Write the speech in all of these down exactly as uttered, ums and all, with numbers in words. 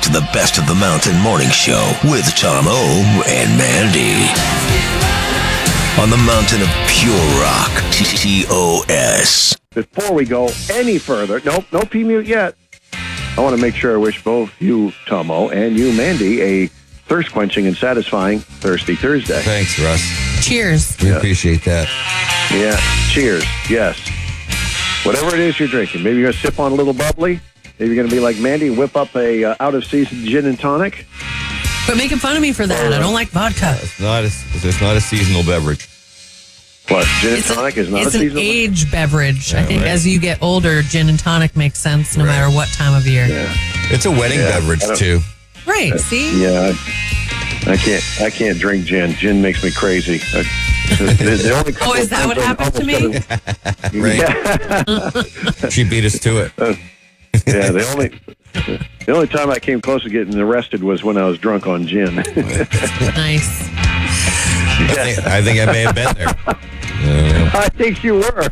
to the Best of the Mountain Morning Show with Tom O and Mandy. On the mountain of pure rock, T T O S. Before we go any further, nope, no P-Mute yet. I want to make sure I wish both you, Tomo, and you, Mandy, a thirst-quenching and satisfying Thirsty Thursday. Thanks, Russ. Cheers. We Yeah. appreciate that. Yeah, cheers, yes. Whatever it is you're drinking. Maybe you're going to sip on a little bubbly. Maybe you're going to be like Mandy, whip up a uh, out-of-season gin and tonic. But making fun of me for that. I don't like vodka. It's not a, it's not a seasonal beverage. What, gin It's, and tonic a, is not it's a an seasonal? age beverage. I Yeah, think right. as you get older, gin and tonic makes sense no Right. matter what time of year. Yeah, It's a wedding Yeah, beverage, I don't- too. Right, see? yeah. I, I can't. I can't drink gin. Gin makes me crazy. I, the, the only Oh, is that what happened to me? Right. Yeah. She beat us to it. Yeah, the only the only time I came close to getting arrested was when I was drunk on gin. Nice. I, think, I think I may have been there. Uh, I think you were.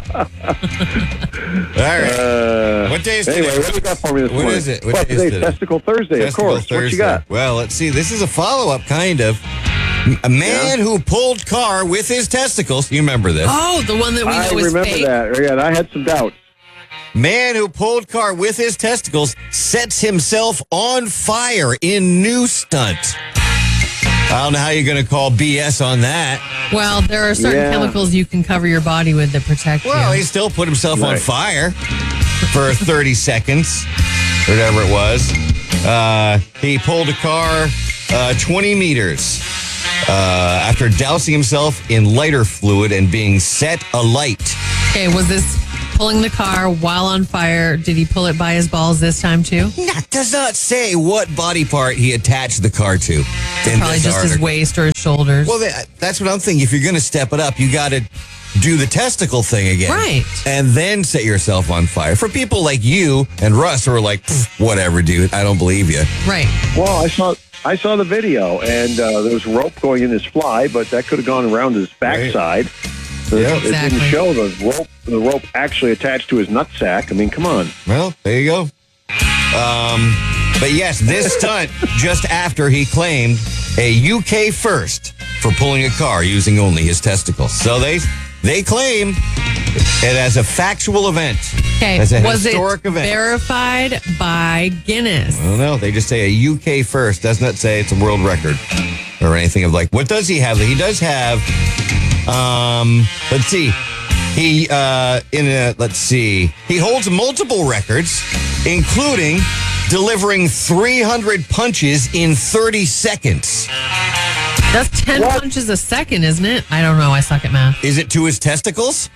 all right. Uh, What day is anyway, today? what do you got for me this What morning? is it? What well, day is today's today? Testicle Thursday, Festival of course. What Thursday. you got? Well, let's see. This is a follow-up, kind of. A man Yeah. who pulled car with his testicles. You remember this? Oh, the one that we I know is remember fake. that. Yeah, I had some doubts. Man who pulled car with his testicles sets himself on fire in new stunt. I don't know how you're going to call B S on that. Well, there are certain Yeah. chemicals you can cover your body with that protect Well, you. he still put himself on Right. fire for thirty seconds, whatever it was. Uh, he pulled a car uh, twenty meters uh, after dousing himself in lighter fluid and being set alight. Okay, was this pulling the car while on fire? Did he pull it by his balls this time too? That does not say what body part he attached the car to. in Probably this just his article. waist or his shoulders. Well, that, that's what I'm thinking. If you're going to step it up, you got to do the testicle thing again. Right. And then set yourself on fire. For people like you and Russ who are like, "Pff, whatever, dude, I don't believe you. right. Well, I saw I saw the video, and uh, there was rope going in his fly, but that could have gone around his backside. So Yeah. It Exactly. didn't show the rope. The rope actually attached to his nutsack. I mean, come on. Well, there you go. Um, but yes, this stunt just after he claimed a U K first for pulling a car using only his testicles. So they they claim it as a factual event. Okay, As a was it historic event. verified by Guinness? I don't know. They just say a U K first. Does not say it's a world record or anything of like. What does he have? He does have. Um, let's see. He uh, in a let's see. He holds multiple records, including delivering three hundred punches in thirty seconds. That's ten What? punches a second, isn't it? I don't know. I suck at math. Is it to his testicles?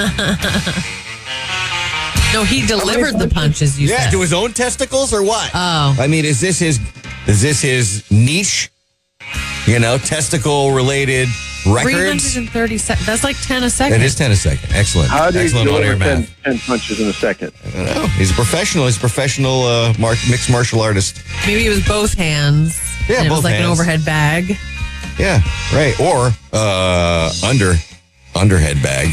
No, he delivered the punches, you Yeah, said. to his own testicles or what? Oh. I mean, is this his? Is this his niche? You know, testicle related records. three hundred thirty seconds. That's like ten a second. It is ten a second. Excellent. How do you Excellent do on air it math. ten, ten punches in a second? I don't know. He's a professional. He's a professional uh, mar- mixed martial artist. Maybe it was both hands. Yeah, and it both was like hands. an overhead bag. Yeah, right. Or uh, under underhead bag.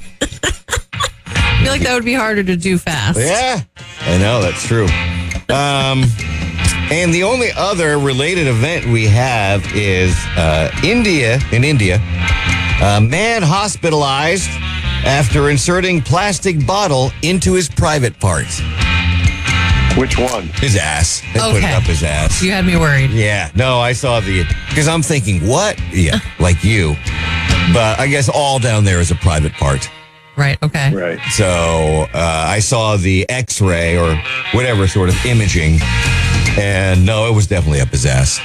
I feel like that would be harder to do fast. Yeah, I know that's true. Um, and the only other related event we have is uh, India. In India, a man hospitalized after inserting plastic bottle into his private part. Which one? His ass. They put it Okay. up his ass. You had me worried. Yeah, no, I saw the, because I'm thinking, what? Yeah, like you. But I guess all down there is a private part. Right, okay. Right. So uh, I saw the x-ray or whatever sort of imaging, and no, it was definitely up his ass.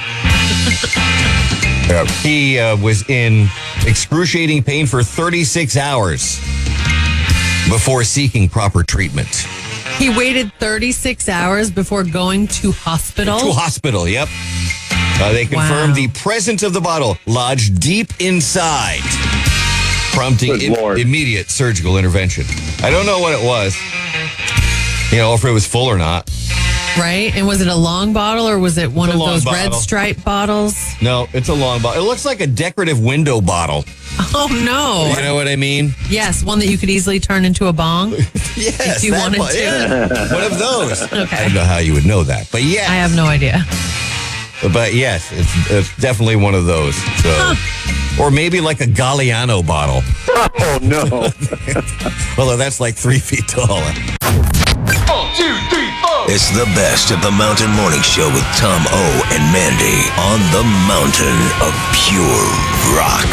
Uh, he uh, was in excruciating pain for thirty-six hours before seeking proper treatment. He waited thirty-six hours before going to hospital. To hospital, yep. Uh, they confirmed Wow. the presence of the bottle lodged deep inside, prompting Good im- Lord. immediate surgical intervention. I don't know what it was, you know, if it was full or not. Right? And was it a long bottle or was it one It's a of long those red bottle. stripe bottles? No, it's a long bottle. It looks like a decorative window bottle. Oh, no. You know what I mean? Yes, one that you could easily turn into a bong. Yes. If you that wanted one, to. yeah. One of those. Okay. I don't know how you would know that, but yeah. I have no idea. But yes, it's, it's definitely one of those. So, huh. Or maybe like a Galliano bottle. Oh, no. Although that's like three feet tall. One, two, three, four. It's the best of the Mountain Morning Show with Tom O and Mandy on the mountain of pure rock.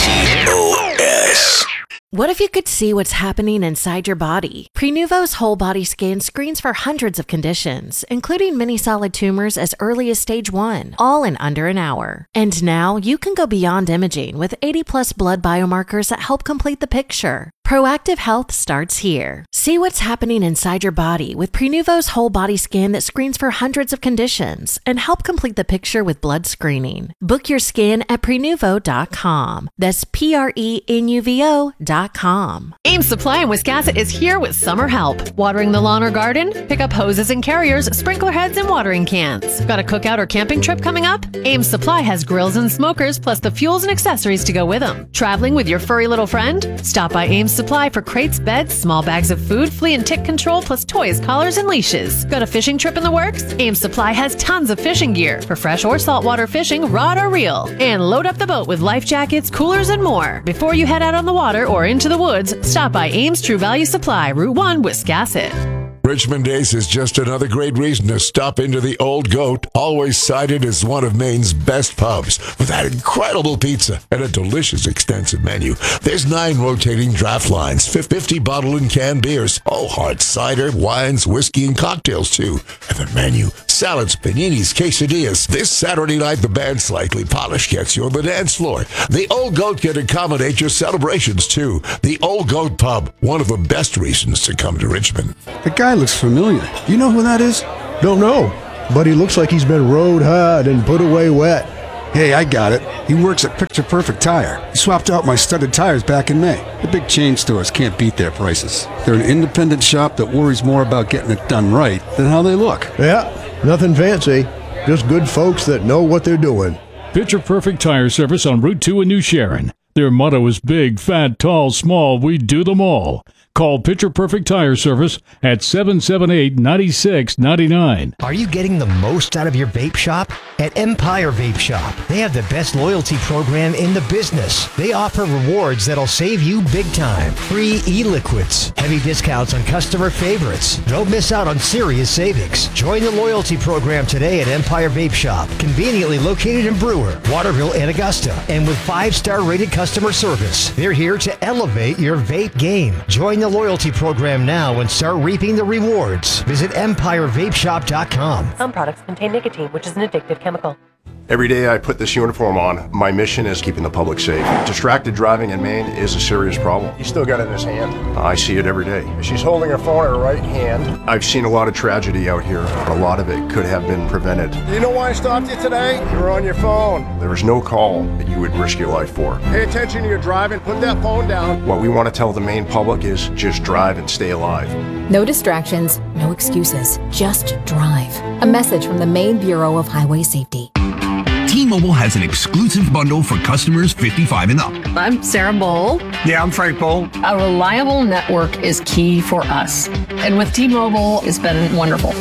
T O S. What if you could see what's happening inside your body? Prenuvo's whole body scan screens for hundreds of conditions, including many solid tumors as early as stage one, all in under an hour. And now you can go beyond imaging with eighty plus blood biomarkers that help complete the picture. Proactive health starts here. See what's happening inside your body with Prenuvo's whole body scan that screens for hundreds of conditions and help complete the picture with blood screening. Book your scan at prenuvo dot com. That's P R E N U V O dot com. Ames Supply in Wiscasset is here with summer help. Watering the lawn or garden? Pick up hoses and carriers, sprinkler heads, and watering cans. Got a cookout or camping trip coming up? Ames Supply has grills and smokers plus the fuels and accessories to go with them. Traveling with your furry little friend? Stop by Ames Supply for crates, beds, small bags of food, flea and tick control, plus toys, collars, and leashes. Got a fishing trip in the works? Ames Supply has tons of fishing gear for fresh or saltwater fishing, rod or reel. And load up the boat with life jackets, coolers, and more. Before you head out on the water or into the woods, stop by Ames True Value Supply, Route one, Wiscasset. Richmond Ace is just another great reason to stop into the Old Goat, always cited as one of Maine's best pubs, with that incredible pizza and a delicious extensive menu. There's nine rotating draft lines, fifty bottled and canned beers, oh, hard cider, wines, whiskey, and cocktails too. And the menu, salads, paninis, quesadillas. This Saturday night, the band Slightly Polished gets you on the dance floor. The Old Goat can accommodate your celebrations too. The Old Goat Pub, one of the best reasons to come to Richmond. The guy looks familiar. Do you know who that is? Don't know, but he looks like he's been rode hard and put away wet. Hey, I got it. He works at Picture Perfect Tire. He swapped out my studded tires back in May. The big chain stores can't beat their prices. They're an independent shop that worries more about getting it done right than how they look. Yeah, nothing fancy. Just good folks that know what they're doing. Picture Perfect Tire Service on Route two in New Sharon. Their motto is big, fat, tall, small, we do them all. Call Picture Perfect Tire Service at seven seven eight, nine six nine nine. Are you getting the most out of your vape shop? At Empire Vape Shop, they have the best loyalty program in the business. They offer rewards that'll save you big time. Free e-liquids, heavy discounts on customer favorites. Don't miss out on serious savings. Join the loyalty program today at Empire Vape Shop, conveniently located in Brewer, Waterville, and Augusta, and with five-star rated customer service. They're here to elevate your vape game. Join the loyalty program now and start reaping the rewards. Visit empire vape shop dot com. Some products contain nicotine, which is an addictive chemical. Every day I put this uniform on, my mission is keeping the public safe. Distracted driving in Maine is a serious problem. He's still got it in his hand. I see it every day. She's holding her phone in her right hand. I've seen a lot of tragedy out here. A lot of it could have been prevented. Do you know why I stopped you today? You were on your phone. There was no call that you would risk your life for. Pay attention to your driving. Put that phone down. What we want to tell the Maine public is just drive and stay alive. No distractions, no excuses. Just drive. A message from the Maine Bureau of Highway Safety. T-Mobile has an exclusive bundle for customers fifty-five and up. I'm Sarah Bowl. Yeah, I'm Frank Bowl. A reliable network is key for us. And with T-Mobile, it's been wonderful.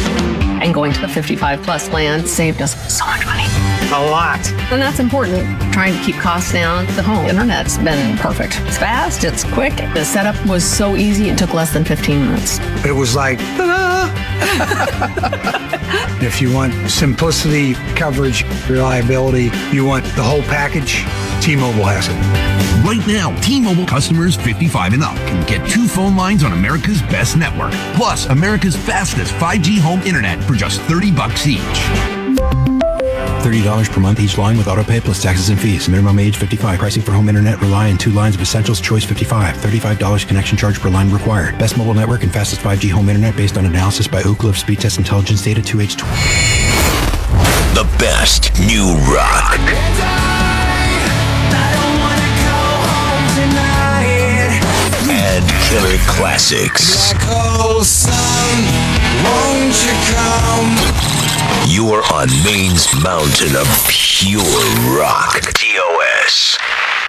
And going to the fifty-five plus plan saved us so much money. A lot. And that's important. Trying to keep costs down. The home internet's been perfect. It's fast, it's quick. The setup was so easy, it took less than fifteen minutes. It was like, ta-da! If you want simplicity, coverage, reliability, you want the whole package, T-Mobile has it. Right now, T-Mobile customers fifty-five and up can get two phone lines on America's best network, plus America's fastest five G home internet for just thirty bucks each. thirty dollars per month each line with autopay plus taxes and fees. Minimum age fifty-five. Pricing for home internet rely on two lines of Essentials Choice fifty-five. thirty-five dollars connection charge per line required. Best mobile network and fastest five G home internet based on analysis by Ookla of Speed Test Intelligence data two H twenty. The best new rock. And killer classics. Black hole sun, won't you come? You are on Maine's mountain of pure rock. T O S.